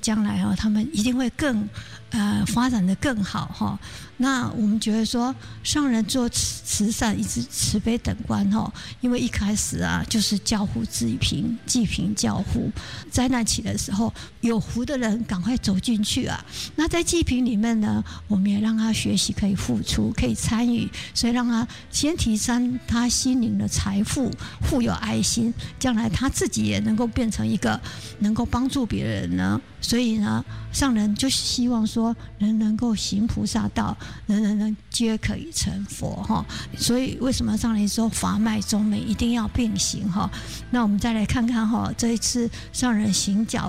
将来他们一定会更发展得更好那我们觉得说上人做慈善一直慈悲等观因为一开始就是教护济贫教护，灾难起的时候有福的人赶快走进去那在济贫里面呢，我们也让他学习可以付出可以参与，所以让他先提升他心灵的财富，富有爱心，将来他自己也能够变成一个能够帮助别人呢。所以呢，上人就希望说人能够行菩萨道，人皆可以成佛所以为什么上人说法脉中美一定要并行那我们再来看看这一次上人行脚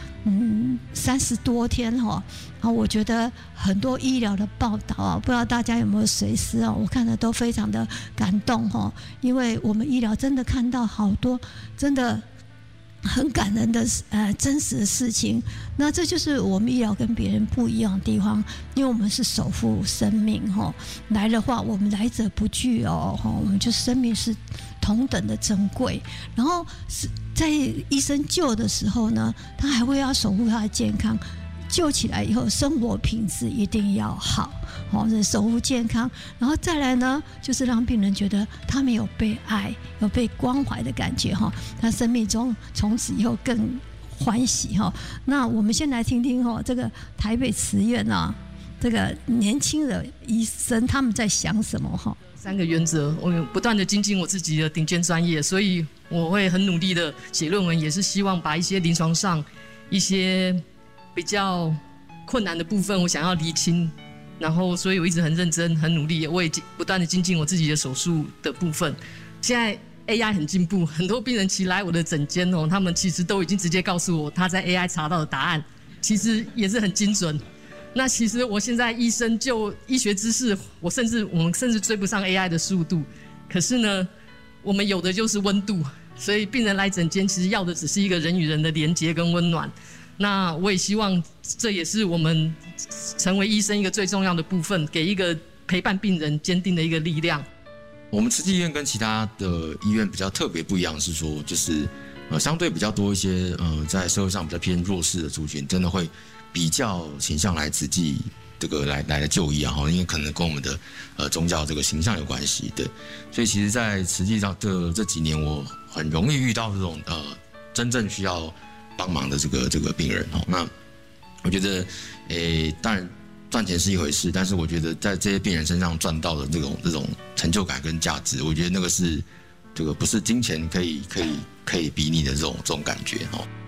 30多天我觉得很多医疗的报道不知道大家有没有随思我看的都非常的感动因为我们医疗真的看到好多真的很感人的真实的事情，那这就是我们医疗跟别人不一样的地方，因为我们是守护生命来的话我们来者不拒我们就生命是同等的珍贵，然后在医生救的时候呢，他还会要守护他的健康，救起来以后生活品质一定要好守护健康，然后再来呢就是让病人觉得他们有被爱有被关怀的感觉他生命中从此以后更欢喜那我们先来听听这个台北慈院这个年轻的医生他们在想什么 3个原则，我不断的精进我自己的顶尖专业，所以我会很努力的写论文，也是希望把一些临床上一些比较困难的部分我想要厘清，然后所以我一直很认真很努力，我也不断的精进我自己的手术的部分。现在 AI 很进步，很多病人其实来我的诊间他们其实都已经直接告诉我他在 AI 查到的答案，其实也是很精准。那其实我现在医生就医学知识我们甚至追不上 AI 的速度，可是呢我们有的就是温度，所以病人来诊间其实要的只是一个人与人的连结跟温暖。那我也希望这也是我们成为医生一个最重要的部分，给一个陪伴病人坚定的一个力量。 我们慈济医院跟其他的医院比较特别不一样是说，就是相对比较多一些在社会上比较偏弱势的族群，真的会比较倾向来慈济这个来就医因为可能跟我们的宗教这个形象有关系的。所以其实在慈济上这几年，我很容易遇到这种真正需要帮忙的这个病人那我觉得当然赚钱是一回事，但是我觉得在这些病人身上赚到的这种成就感跟价值，我觉得那个是这个不是金钱可以比拟的这种感觉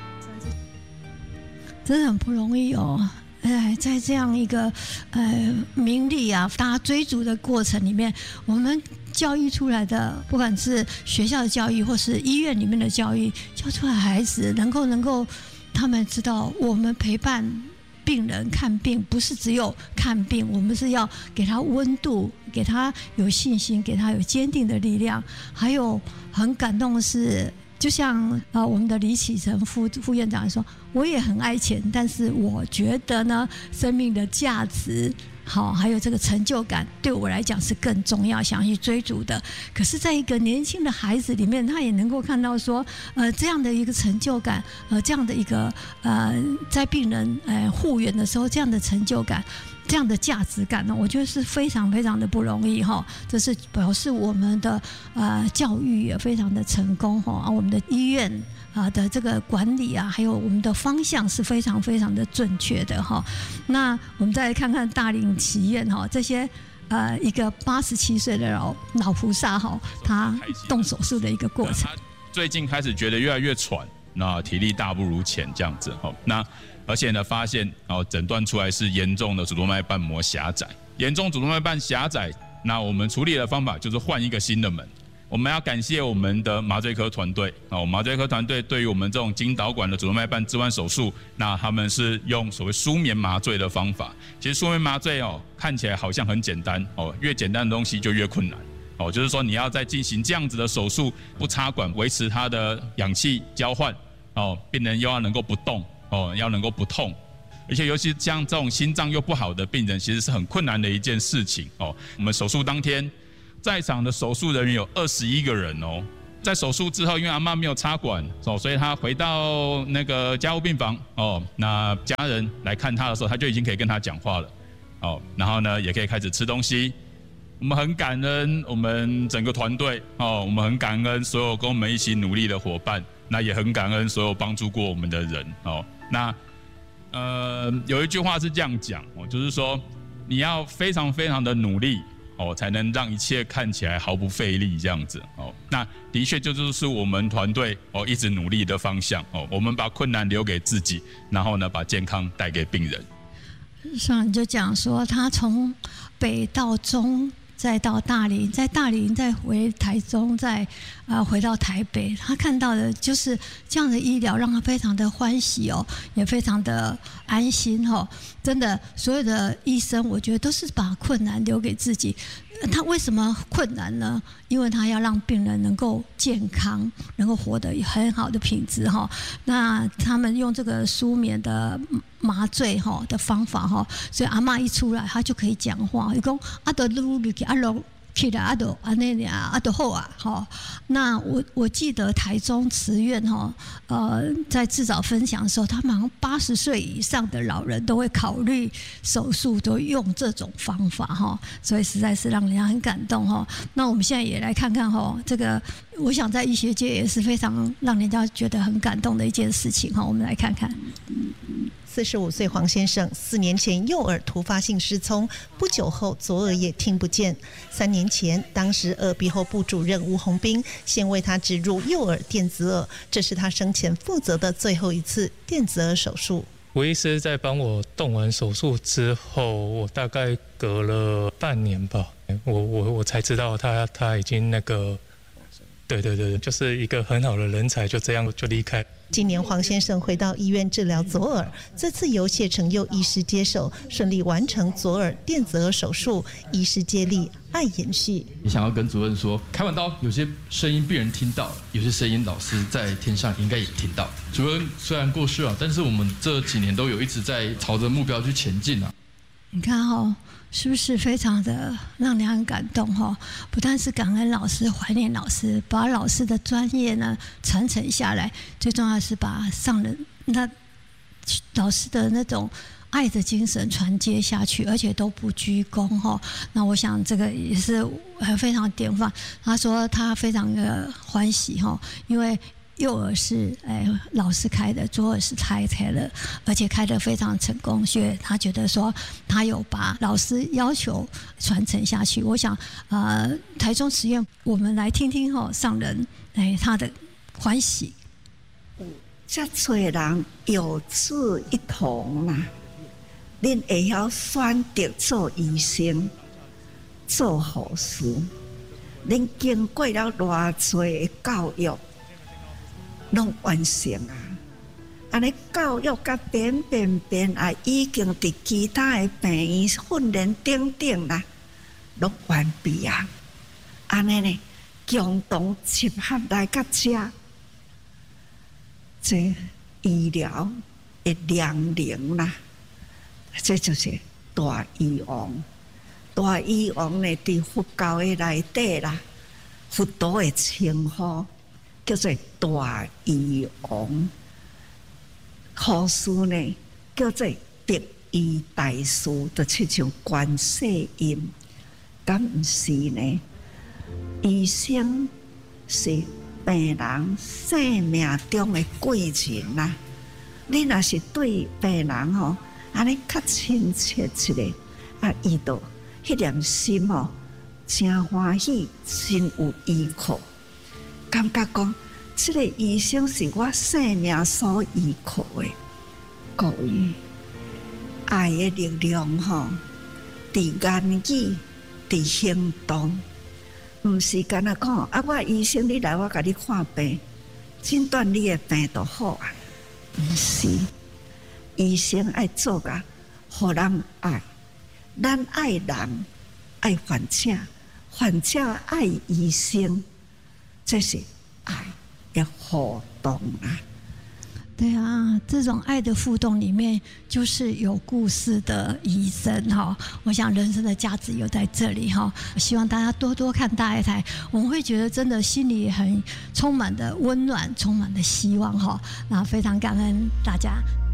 真的很不容易在这样一个名利大家追逐的过程里面，我们教育出来的，不管是学校的教育或是医院里面的教育，教出来的孩子能够他们知道我们陪伴病人看病不是只有看病，我们是要给他温度，给他有信心，给他有坚定的力量。还有很感动的是，就像我们的李启成副院长说，我也很爱钱，但是我觉得呢，生命的价值还有这个成就感对我来讲是更重要，想要去追逐的。可是在一个年轻的孩子里面，他也能够看到说这样的一个成就感，这样的一个在病人护援的时候这样的成就感，这样的价值感呢，我觉得是非常非常的不容易这是表示我们的教育也非常的成功我们的医院的这个管理还有我们的方向是非常非常的正确的那我们再来看看大林祈愿这些一个87岁的老菩萨他动手术的一个过程。 最近开始觉得越来越喘，那体力大不如前这样子那而且呢发现诊断出来是严重的主动脉瓣膜狭窄。严重主动脉瓣狭窄，那我们处理的方法就是换一个新的门。我们要感谢我们的麻醉科团队麻醉科团队对于我们这种经导管的主动脉瓣置换手术，那他们是用所谓舒眠麻醉的方法。其实舒眠麻醉看起来好像很简单越简单的东西就越困难就是说你要在进行这样子的手术，不插管维持它的氧气交换病人又要能够不动要能够不痛，而且尤其像这种心脏又不好的病人，其实是很困难的一件事情我们手术当天在场的手术人员有21个人在手术之后，因为阿嬷没有插管所以她回到那个加护病房那家人来看她的时候，她就已经可以跟她讲话了然后呢，也可以开始吃东西。我们很感恩我们整个团队我们很感恩所有跟我们一起努力的伙伴，那也很感恩所有帮助过我们的人那有一句话是这样讲就是说你要非常非常的努力才能让一切看起来毫不费力这样子那的确就是我们团队一直努力的方向我们把困难留给自己，然后呢把健康带给病人。 上你就讲说他从北到中再到大林，在大林再回台中，再回到台北，他看到的就是这样的医疗，让他非常的欢喜也非常的安心真的，所有的医生我觉得都是把困难留给自己。他为什么困难呢？因为他要让病人能够健康，能够活得很好的品质那他们用这个舒眠的麻醉的方法所以阿嬷一出来，他就可以讲话。伊讲啊，都撸入去啊，落起来啊，都安尼俩啊，都好啊那我记得台中慈院在至早分享的时候，他们好像80岁以上的老人都会考虑手术，都用这种方法所以实在是让人家很感动那我们现在也来看看这个，我想在医学界也是非常让人家觉得很感动的一件事情我们来看看。 45岁黄先生4年前右耳突发性失聪，不久后左耳也听不见。3年前，当时耳鼻喉部主任吴宏斌先为他植入右耳电子耳，这是他生前负责的最后一次电子耳手术。 吴医师在帮我动完手术之后，我大概隔了半年吧，我才知道他已经那个，对，就是一个很好的人才，就这样就离开。 今年黄先生回到医院治疗左耳，这次由谢成佑医师接手，顺利完成左耳电子耳手术，医师接力，爱延续。 也想要跟主任说，开完刀有些声音病人听到，有些声音老师在天上应该也听到。主任虽然过世了，但是我们这几年都有一直在朝着目标去前进啊。 你看是不是非常的让人很感动不但是感恩老师，怀念老师，把老师的专业呢传承下来，最重要的是把上人那老师的那种爱的精神传接下去，而且都不居功那我想这个也是非常典范。他说他非常的欢喜因为右耳是老师开的，左耳是他开的，而且开得非常成功，所以他觉得说他有把老师要求传承下去。我想台中实验我们来听听上人他的欢喜。 这多人有志一同啦，恁会晓选择做医生、做护士，恁经过了偌多的教育。拢完成啊！安尼教育甲点已经伫其他的病院训练等啦，拢完毕啊！安尼呢，共同集合来甲这医疗的良能啦，这就是大医王。大医王呢，伫佛教的内底啦，佛陀的称呼。叫做大医王，护士呢叫做德医大师，就亲像观世音，咁唔是呢？医生是病人生命中的贵人啦。你若是对病人安尼较亲切一个，伊就迄颗心真欢喜，真有依靠。感觉讲，这个医生是我生命所依靠的。各位，爱的力量伫言语，伫行动，唔是干那讲我医生你来，我甲你看病，诊断你的病就好啊。唔是，医生爱做啊，互人爱，咱爱人，爱患者，患者爱医生。这是爱的活动啊！ 对啊，这种爱的互动里面就是有故事的医生哈。我想人生的价值有在这里哈。希望大家多多看大爱台，我们会觉得真的心里很充满的温暖，充满的希望哈。那非常感恩大家。